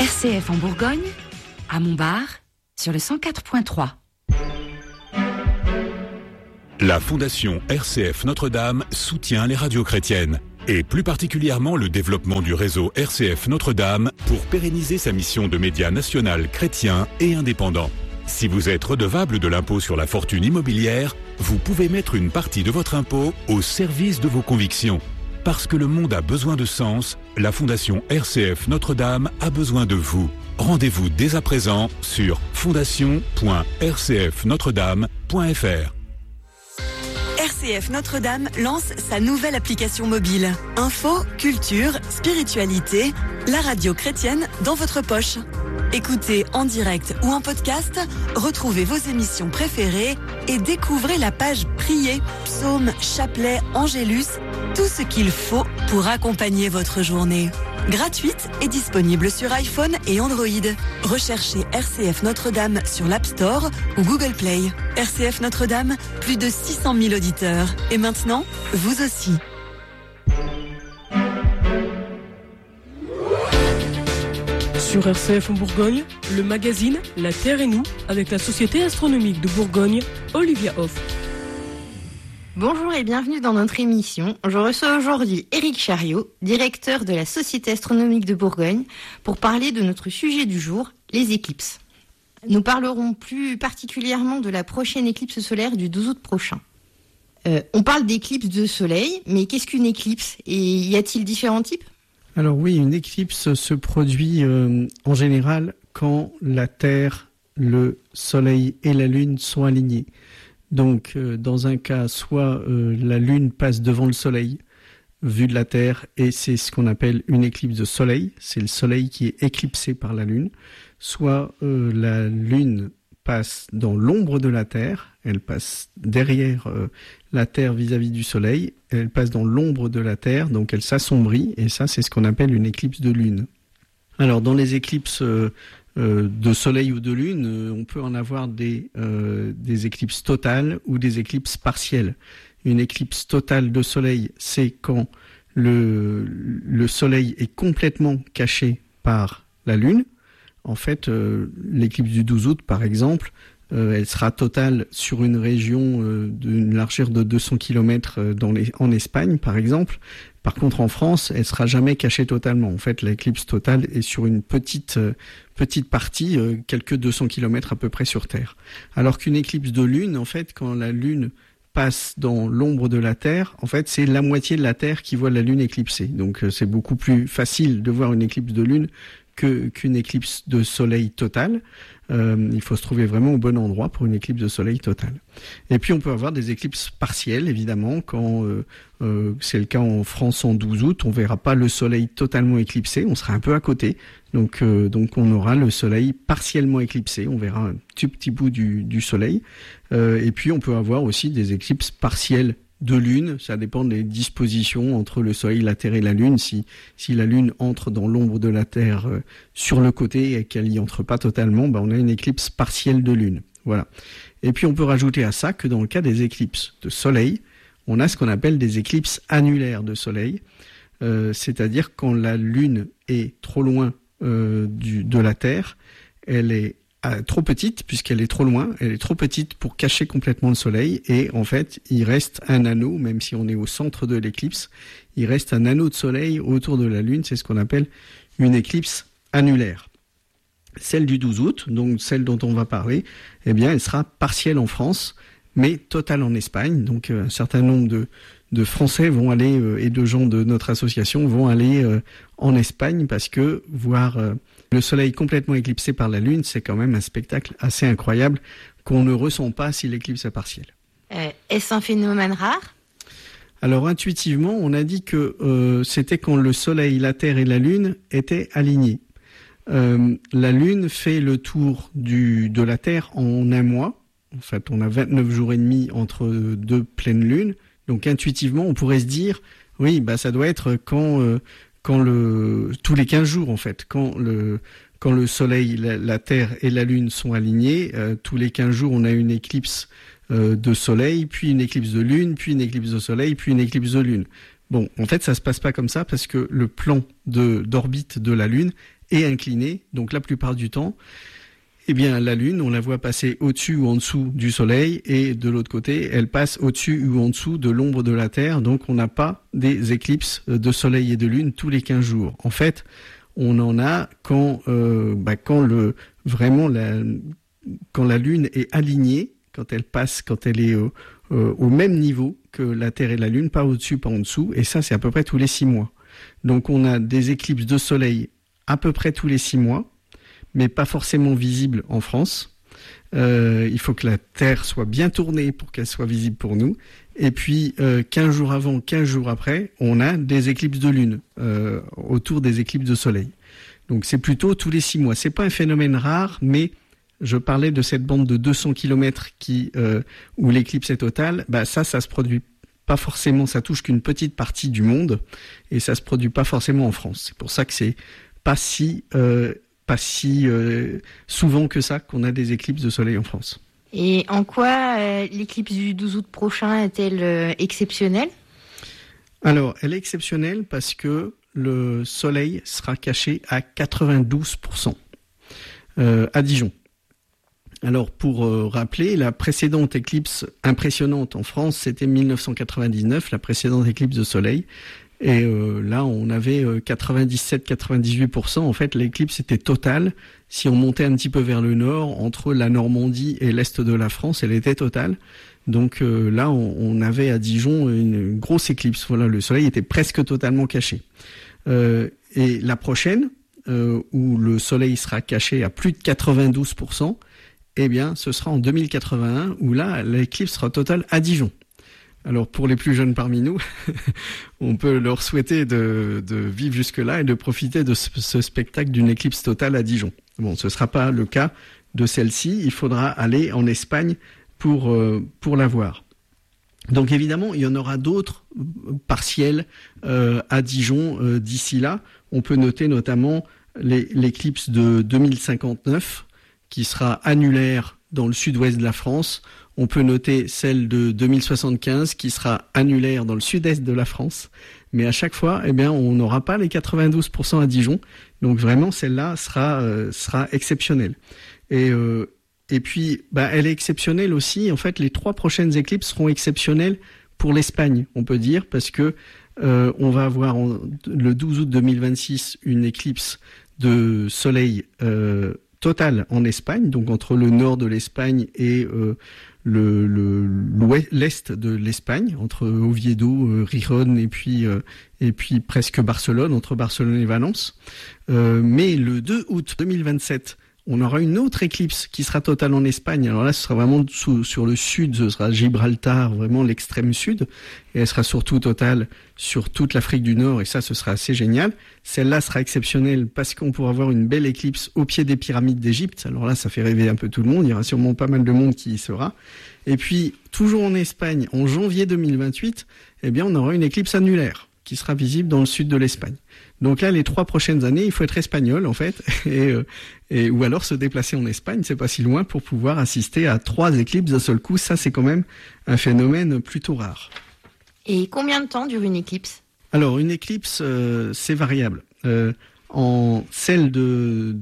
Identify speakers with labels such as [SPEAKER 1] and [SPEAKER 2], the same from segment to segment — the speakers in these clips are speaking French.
[SPEAKER 1] RCF en Bourgogne, à Montbard, sur le 104.3.
[SPEAKER 2] La Fondation RCF Notre-Dame soutient les radios chrétiennes, et plus particulièrement le développement du réseau RCF Notre-Dame pour pérenniser sa mission de média national chrétien et indépendant. Si vous êtes redevable de l'impôt sur la fortune immobilière, vous pouvez mettre une partie de votre impôt au service de vos convictions. Parce que le monde a besoin de sens, la Fondation RCF Notre-Dame a besoin de vous. Rendez-vous dès à présent sur fondation.rcfnotredame.fr.
[SPEAKER 3] RCF Notre-Dame lance sa nouvelle application mobile. Info, culture, spiritualité, la radio chrétienne dans votre poche. Écoutez en direct ou en podcast, retrouvez vos émissions préférées et découvrez la page Prier, Psaumes, Chapelet, Angélus, tout ce qu'il faut pour accompagner votre journée. Gratuite et disponible sur iPhone et Android. Recherchez RCF Notre-Dame sur l'App Store ou Google Play. RCF Notre-Dame, plus de 600 000 auditeurs. Et maintenant, vous aussi.
[SPEAKER 4] Sur RCF en Bourgogne, le magazine La Terre et nous, avec la Société astronomique de Bourgogne, Olivia Hoff.
[SPEAKER 5] Bonjour et bienvenue dans notre émission. Je reçois aujourd'hui Éric Chariot, directeur de la Société astronomique de Bourgogne, pour parler de notre sujet du jour, les éclipses. Nous parlerons plus particulièrement de la prochaine éclipse solaire du 12 août prochain. On parle d'éclipse de soleil, mais qu'est-ce qu'une éclipse et y a-t-il différents types ?
[SPEAKER 6] Alors oui, une éclipse se produit en général quand la Terre, le Soleil et la Lune sont alignés. Donc dans un cas, soit la Lune passe devant le Soleil, vue de la Terre, et c'est ce qu'on appelle une éclipse de Soleil, c'est le Soleil qui est éclipsé par la Lune, soit la Lune passe dans l'ombre de la Terre, elle passe derrière la Terre vis-à-vis du Soleil, elle passe dans l'ombre de la Terre, donc elle s'assombrit, et ça c'est ce qu'on appelle une éclipse de Lune. Alors dans les éclipses de Soleil ou de Lune, on peut en avoir des éclipses totales ou des éclipses partielles. Une éclipse totale de Soleil, c'est quand le Soleil est complètement caché par la Lune. En fait, l'éclipse du 12 août, par exemple, elle sera totale sur une région d'une largeur de 200 km en Espagne, par exemple. Par contre, en France, elle sera jamais cachée totalement. En fait, l'éclipse totale est sur une petite partie, quelques 200 km à peu près sur Terre. Alors qu'une éclipse de Lune, en fait, quand la Lune passe dans l'ombre de la Terre, en fait, c'est la moitié de la Terre qui voit la Lune éclipsée. Donc, c'est beaucoup plus facile de voir une éclipse de Lune qu'une éclipse de soleil totale. Il faut se trouver vraiment au bon endroit pour une éclipse de soleil totale. Et puis on peut avoir des éclipses partielles, évidemment, quand c'est le cas en France en 12 août, on verra pas le soleil totalement éclipsé, on sera un peu à côté, donc on aura le soleil partiellement éclipsé, on verra un tout petit bout du soleil. Et puis on peut avoir aussi des éclipses partielles de Lune, ça dépend des dispositions entre le Soleil, la Terre et la Lune. Si la Lune entre dans l'ombre de la Terre sur le côté et qu'elle y entre pas totalement, on a une éclipse partielle de Lune. Voilà. Et puis on peut rajouter à ça que dans le cas des éclipses de Soleil, on a ce qu'on appelle des éclipses annulaires de Soleil, c'est-à-dire quand la Lune est trop loin de la Terre, elle est trop petite, puisqu'elle est trop loin, elle est trop petite pour cacher complètement le soleil, et en fait, il reste un anneau, même si on est au centre de l'éclipse, il reste un anneau de soleil autour de la Lune, c'est ce qu'on appelle une éclipse annulaire. Celle du 12 août, donc celle dont on va parler, eh bien, elle sera partielle en France, mais totale en Espagne, donc un certain nombre de Français vont aller, et de gens de notre association vont aller en Espagne, parce que voir le soleil complètement éclipsé par la Lune, c'est quand même un spectacle assez incroyable qu'on ne ressent pas si l'éclipse est partielle.
[SPEAKER 5] Est-ce un phénomène rare ?
[SPEAKER 6] Alors intuitivement, on a dit que c'était quand le soleil, la Terre et la Lune étaient alignés. La Lune fait le tour de la Terre en un mois. En fait, on a 29 jours et demi entre deux pleines lunes. Donc intuitivement, on pourrait se dire, oui, ça doit être tous les 15 jours en fait, quand le soleil, la Terre et la Lune sont alignés, tous les 15 jours on a une éclipse de soleil, puis une éclipse de lune, puis une éclipse de soleil, puis une éclipse de lune. Bon, en fait ça se passe pas comme ça parce que le plan d'orbite de la Lune est inclinée. Donc la plupart du temps, eh bien, la Lune, on la voit passer au-dessus ou en dessous du Soleil, et de l'autre côté, elle passe au-dessus ou en dessous de l'ombre de la Terre. Donc, on n'a pas des éclipses de Soleil et de Lune tous les 15 jours. En fait, on en a quand la Lune est alignée, quand elle est au même niveau que la Terre et la Lune, pas au-dessus, pas en dessous. Et ça, c'est à peu près tous les 6 mois. Donc, on a des éclipses de Soleil à peu près tous les 6 mois. Mais pas forcément visible en France. Il faut que la Terre soit bien tournée pour qu'elle soit visible pour nous. Et puis, 15 jours avant, 15 jours après, on a des éclipses de Lune autour des éclipses de Soleil. Donc, c'est plutôt tous les 6 mois. C'est pas un phénomène rare, mais je parlais de cette bande de 200 km où l'éclipse est totale. Ça se produit pas forcément, ça touche qu'une petite partie du monde, et ça se produit pas forcément en France. C'est pour ça que c'est pas si souvent que ça qu'on a des éclipses de soleil en France.
[SPEAKER 5] Et en quoi l'éclipse du 12 août prochain est-elle exceptionnelle ?
[SPEAKER 6] Alors, elle est exceptionnelle parce que le soleil sera caché à 92% à Dijon. Alors, pour rappeler, la précédente éclipse impressionnante en France, c'était 1999, la précédente éclipse de soleil. Et là, on avait 97-98%. En fait, l'éclipse était totale. Si on montait un petit peu vers le nord, entre la Normandie et l'est de la France, elle était totale. Donc là, on avait à Dijon une grosse éclipse. Voilà, le soleil était presque totalement caché. Et la prochaine, où le soleil sera caché à plus de 92%, eh bien, ce sera en 2081, où là, l'éclipse sera totale à Dijon. Alors pour les plus jeunes parmi nous, on peut leur souhaiter de vivre jusque-là et de profiter de ce spectacle d'une éclipse totale à Dijon. Bon, ce ne sera pas le cas de celle-ci, il faudra aller en Espagne pour la voir. Donc évidemment, il y en aura d'autres partiels à Dijon d'ici là. On peut noter notamment l'éclipse de 2059 qui sera annulaire dans le sud-ouest de la France. On peut noter celle de 2075 qui sera annulaire dans le sud-est de la France. Mais à chaque fois, eh bien, on n'aura pas les 92% à Dijon. Donc vraiment, celle-là sera exceptionnelle. Et puis, elle est exceptionnelle aussi. En fait, les 3 prochaines éclipses seront exceptionnelles pour l'Espagne, on peut dire, parce que on va avoir le 12 août 2026 une éclipse de soleil totale en Espagne, donc entre le nord de l'Espagne et l'est de l'Espagne, entre Oviedo, Gijón et puis presque Barcelone, entre Barcelone et Valence. Mais le 2 août 2027, on aura une autre éclipse qui sera totale en Espagne. Alors là, ce sera vraiment sur le sud, ce sera Gibraltar, vraiment l'extrême sud. Et elle sera surtout totale sur toute l'Afrique du Nord, et ça, ce sera assez génial. Celle-là sera exceptionnelle parce qu'on pourra avoir une belle éclipse au pied des pyramides d'Égypte. Alors là, ça fait rêver un peu tout le monde. Il y aura sûrement pas mal de monde qui y sera. Et puis, toujours en Espagne, en janvier 2028, eh bien, on aura une éclipse annulaire qui sera visible dans le sud de l'Espagne. Donc là, les 3 prochaines années, il faut être espagnol, en fait, ou alors se déplacer en Espagne, c'est pas si loin, pour pouvoir assister à 3 éclipses d'un seul coup. Ça, c'est quand même un phénomène plutôt rare.
[SPEAKER 5] Et combien de temps dure une éclipse ?
[SPEAKER 6] Alors, une éclipse, c'est variable. En celle de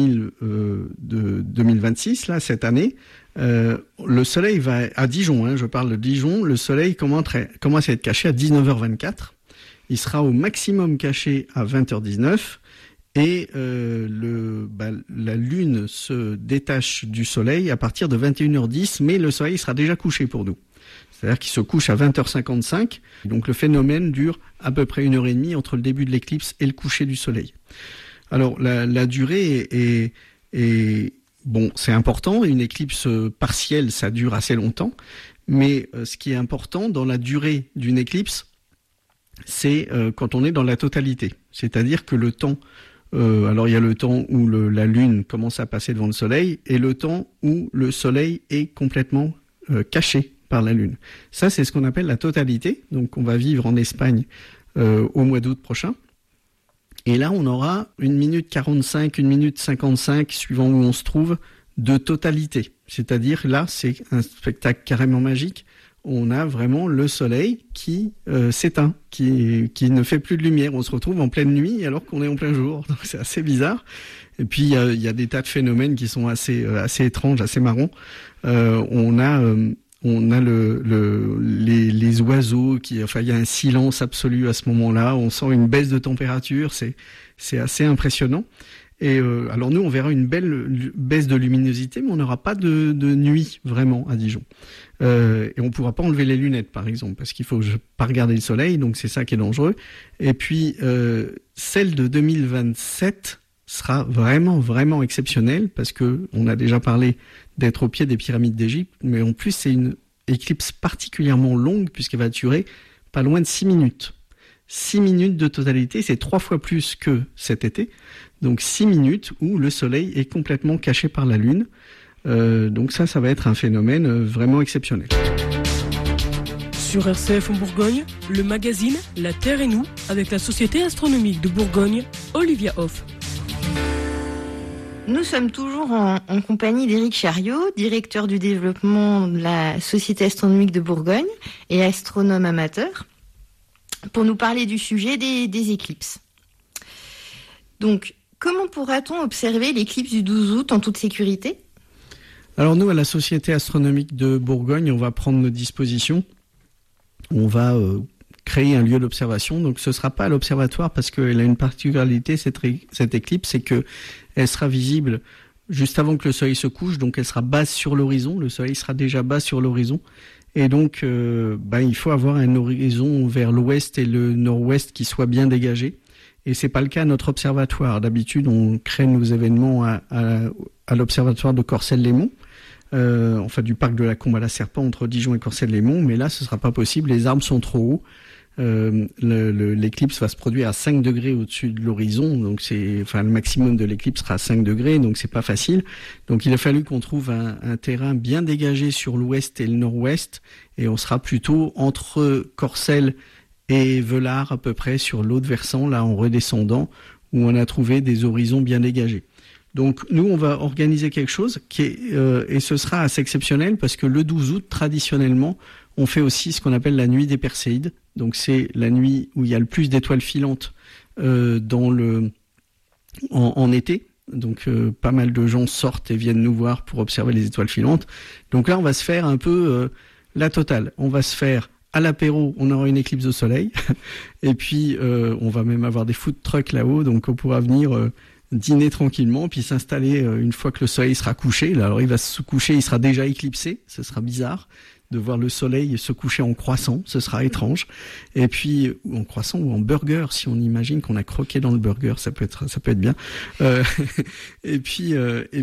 [SPEAKER 6] 2026, là, cette année, le soleil va à Dijon, je parle de Dijon, le soleil commence à être caché à 19h24. Il sera au maximum caché à 20h19 et la Lune se détache du Soleil à partir de 21h10, mais le Soleil sera déjà couché pour nous. C'est-à-dire qu'il se couche à 20h55, donc le phénomène dure à peu près 1h30 entre le début de l'éclipse et le coucher du Soleil. Alors la durée est bon, c'est important, une éclipse partielle, ça dure assez longtemps, mais ce qui est important dans la durée d'une éclipse, c'est quand on est dans la totalité. C'est-à-dire que le temps, alors il y a le temps où la Lune commence à passer devant le Soleil et le temps où le Soleil est complètement caché par la Lune. Ça, c'est ce qu'on appelle la totalité. Donc on va vivre en Espagne au mois d'août prochain. Et là, on aura 1 minute 45, 1 minute 55, suivant où on se trouve, de totalité. C'est-à-dire, là, c'est un spectacle carrément magique. on a vraiment le soleil qui s'éteint, qui ne fait plus de lumière. On se retrouve en pleine nuit alors qu'on est en plein jour. Donc c'est assez bizarre. Et puis il y a des tas de phénomènes qui sont assez étranges, assez marrants. On a les oiseaux il y a un silence absolu à ce moment-là. On sent une baisse de température. C'est assez impressionnant. Et alors nous, on verra une belle baisse de luminosité, mais on n'aura pas de nuit vraiment à Dijon. Et on ne pourra pas enlever les lunettes, par exemple, parce qu'il faut pas regarder le soleil, donc c'est ça qui est dangereux. Et puis celle de 2027 sera vraiment, vraiment exceptionnelle, parce que on a déjà parlé d'être au pied des pyramides d'Égypte, mais en plus c'est une éclipse particulièrement longue, puisqu'elle va durer pas loin de 6 minutes. 6 minutes de totalité, c'est 3 fois plus que cet été. Donc 6 minutes où le soleil est complètement caché par la lune. Donc ça va être un phénomène vraiment exceptionnel.
[SPEAKER 4] Sur RCF en Bourgogne, le magazine La Terre et nous, avec la Société astronomique de Bourgogne, Olivia Hoff.
[SPEAKER 5] Nous sommes toujours en compagnie d'Éric Chariot, directeur du développement de la Société astronomique de Bourgogne et astronome amateur, pour nous parler du sujet des éclipses. Donc, comment pourra-t-on observer l'éclipse du 12 août en toute sécurité ?
[SPEAKER 6] Alors nous, à la Société astronomique de Bourgogne, on va prendre nos dispositions. On va créer un lieu d'observation. Donc ce ne sera pas à l'observatoire parce qu'elle a une particularité, cette éclipse, c'est qu'elle sera visible juste avant que le soleil se couche. Donc elle sera basse sur l'horizon. Le soleil sera déjà bas sur l'horizon. Et donc il faut avoir un horizon vers l'ouest et le nord-ouest qui soit bien dégagé. Et c'est pas le cas à notre observatoire. D'habitude, on crée nos événements à l'observatoire de Corcelles-les-Monts, du parc de la Combe à la Serpent entre Dijon et Corcelles-les-Monts. Mais là, ce sera pas possible. Les arbres sont trop hauts. L'éclipse va se produire à 5 degrés au-dessus de l'horizon. Donc le maximum de l'éclipse sera à 5 degrés. Donc c'est pas facile. Donc il a fallu qu'on trouve un terrain bien dégagé sur l'ouest et le nord-ouest. Et on sera plutôt entre Corcelles et Velard à peu près sur l'autre versant, là en redescendant, où on a trouvé des horizons bien dégagés. Donc nous, on va organiser quelque chose et ce sera assez exceptionnel parce que le 12 août, traditionnellement, on fait aussi ce qu'on appelle la nuit des Perséides. Donc c'est la nuit où il y a le plus d'étoiles filantes en été. Donc pas mal de gens sortent et viennent nous voir pour observer les étoiles filantes. Donc là, on va se faire un peu la totale. On va se faire à l'apéro, on aura une éclipse au soleil. Et puis, on va même avoir des food trucks là-haut. Donc, on pourra venir dîner tranquillement, puis s'installer une fois que le soleil sera couché. Alors, il va se coucher, il sera déjà éclipsé. Ce sera bizarre de voir le soleil se coucher en croissant. Ce sera étrange. Et puis, en croissant ou en burger, si on imagine qu'on a croqué dans le burger, ça peut être bien. Et puis,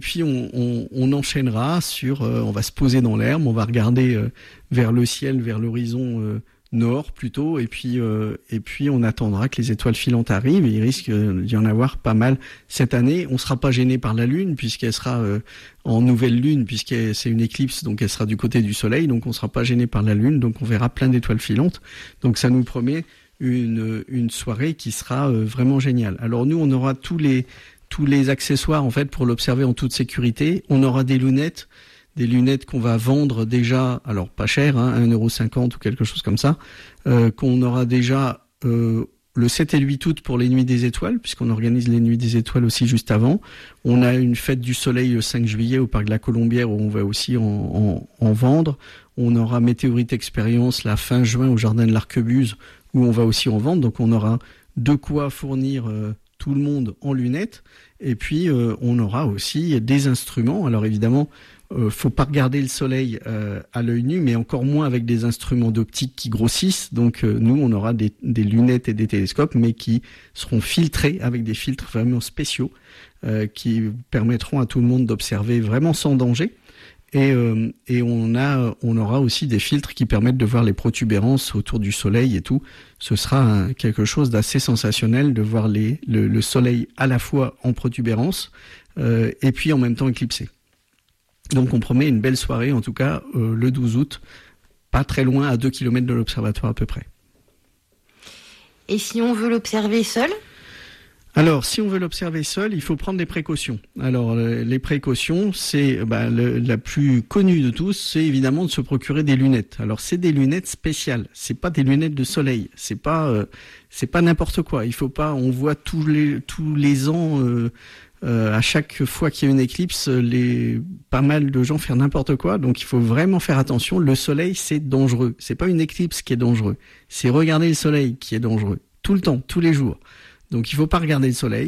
[SPEAKER 6] on enchaînera sur, on va se poser dans l'herbe, on va regarder vers le ciel, vers l'horizon nord plutôt, et puis on attendra que les étoiles filantes arrivent. Et il risque d'y en avoir pas mal cette année. On sera pas gêné par la lune puisqu'elle sera en nouvelle lune, puisque c'est une éclipse, donc elle sera du côté du soleil, donc on sera pas gêné par la lune, donc on verra plein d'étoiles filantes. Donc ça nous promet une soirée qui sera vraiment géniale. Alors nous, on aura tous les accessoires en fait pour l'observer en toute sécurité. On aura des lunettes qu'on va vendre déjà, alors pas cher, 1,50€ ou quelque chose comme ça, qu'on aura déjà le 7 et le 8 août pour les Nuits des Étoiles, puisqu'on organise les Nuits des Étoiles aussi juste avant. On a une fête du soleil le 5 juillet au parc de la Colombière où on va aussi en vendre. On aura Météorite Expérience la fin juin au jardin de l'Arquebuse où on va aussi en vendre. Donc on aura de quoi fournir tout le monde en lunettes. Et puis on aura aussi des instruments. Alors évidemment, faut pas regarder le soleil à l'œil nu, mais encore moins avec des instruments d'optique qui grossissent. Donc nous, on aura des lunettes et des télescopes, mais qui seront filtrés avec des filtres vraiment spéciaux qui permettront à tout le monde d'observer vraiment sans danger. Et on aura aussi des filtres qui permettent de voir les protubérances autour du soleil et tout. Ce sera quelque chose d'assez sensationnel de voir le soleil à la fois en protubérance et puis en même temps éclipsé. Donc on promet une belle soirée, en tout cas le 12 août, pas très loin, à 2 km de l'observatoire à peu près.
[SPEAKER 5] Et si on veut l'observer seul ?
[SPEAKER 6] Alors, si on veut l'observer seul, il faut prendre des précautions. Alors, les précautions, c'est la plus connue de tous, c'est évidemment de se procurer des lunettes. Alors, c'est des lunettes spéciales. C'est pas des lunettes de soleil. C'est pas n'importe quoi. Il faut pas. On voit tous les ans. À chaque fois qu'il y a une éclipse, pas mal de gens faire n'importe quoi, donc il faut vraiment faire attention. Le soleil, c'est dangereux. C'est pas une éclipse qui est dangereux. C'est regarder le soleil qui est dangereux. Tout le temps, tous les jours. Donc il faut pas regarder le soleil.